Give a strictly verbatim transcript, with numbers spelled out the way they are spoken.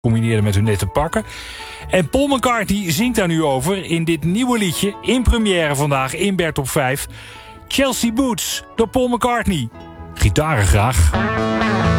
combineerde met hun nette pakken. En Paul McCartney zingt daar nu over in dit nieuwe liedje, in première vandaag in Bert op vijf. Chelsea Boots door Paul McCartney. Gitaren graag.